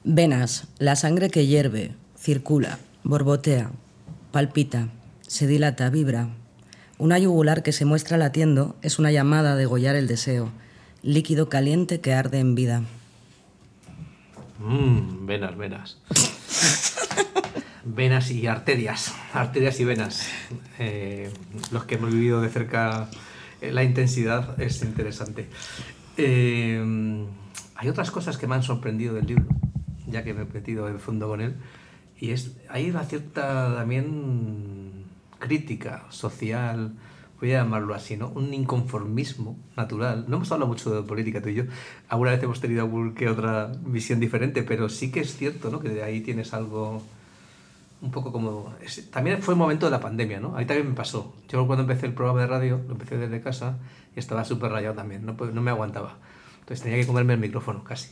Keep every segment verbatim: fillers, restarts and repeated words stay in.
Venas, la sangre que hierve, circula, borbotea, palpita, se dilata, vibra. Una yugular que se muestra latiendo es una llamada a degollar el deseo, líquido caliente que arde en vida. Mmm, venas, venas. Venas y arterias, arterias y venas. Eh, los que hemos vivido de cerca eh, la intensidad es interesante. Eh, hay otras cosas que me han sorprendido del libro, ya que me he metido en fondo con él, y es hay una cierta también crítica social, voy a llamarlo así, ¿no? Un inconformismo natural. No hemos hablado mucho de política tú y yo, alguna vez hemos tenido alguna que otra visión diferente, pero sí que es cierto, ¿no? Que de ahí tienes algo un poco como... Es, también fue el momento de la pandemia, ¿no? Ahí también me pasó. Yo cuando empecé el programa de radio, lo empecé desde casa y estaba súper rayado también, no, no me aguantaba. Entonces tenía que comerme el micrófono, casi.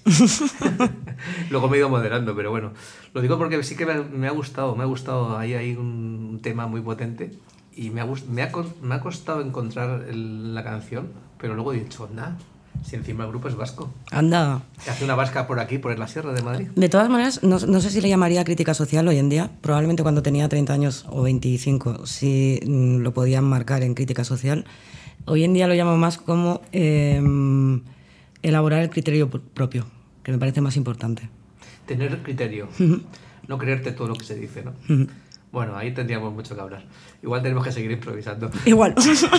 Luego me he ido moderando, pero bueno. Lo digo porque sí que me, me ha gustado, me ha gustado. Ahí hay un tema muy potente y me ha, me ha, me ha costado encontrar el, la canción, pero luego he dicho, nada, si encima el grupo es vasco. Anda. Hace una vasca por aquí, por la Sierra de Madrid. De todas maneras, no, no sé si le llamaría crítica social hoy en día. Probablemente cuando tenía treinta años o veinticinco, sí lo podían marcar en crítica social. Hoy en día lo llamo más como... Eh, elaborar el criterio propio, que me parece más importante. Tener criterio, Uh-huh. No creerte todo lo que se dice, ¿no? Uh-huh. Bueno, ahí tendríamos mucho que hablar. Igual tenemos que seguir improvisando. Igual.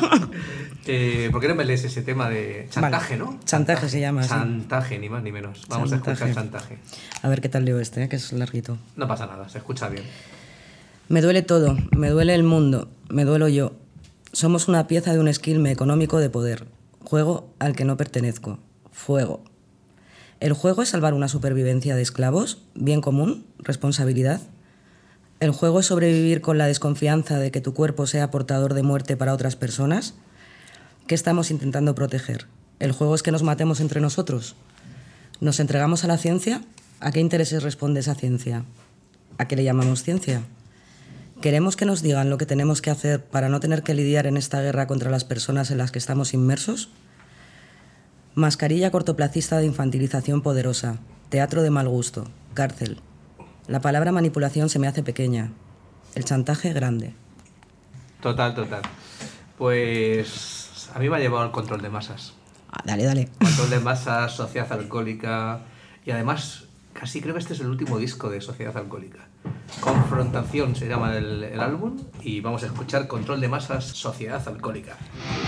eh, ¿Por qué no me lees ese tema de chantaje, vale. ¿no? Chantaje se llama, Chantaje, sí. Ni más ni menos. Vamos chantaje. a escuchar chantaje. A ver qué tal leo este, ¿eh? Que es larguito. No pasa nada, se escucha bien. Me duele todo, me duele el mundo, me duelo yo. Somos una pieza de un esquilme económico de poder. Juego al que no pertenezco. Fuego. ¿El juego es salvar una supervivencia de esclavos? ¿Bien común? ¿Responsabilidad? ¿El juego es sobrevivir con la desconfianza de que tu cuerpo sea portador de muerte para otras personas? ¿Qué estamos intentando proteger? ¿El juego es que nos matemos entre nosotros? ¿Nos entregamos a la ciencia? ¿A qué intereses responde esa ciencia? ¿A qué le llamamos ciencia? ¿Queremos que nos digan lo que tenemos que hacer para no tener que lidiar en esta guerra contra las personas en las que estamos inmersos? Mascarilla cortoplacista de infantilización poderosa, teatro de mal gusto, cárcel. La palabra manipulación se me hace pequeña, el chantaje grande. Total, total. Pues a mí me ha llevado al control de masas. Ah, dale, dale. Control de masas, Sociedad Alcohólica y además casi creo que este es el último disco de Sociedad Alcohólica. Confrontación se llama el, el álbum y vamos a escuchar Control de masas, Sociedad Alcohólica.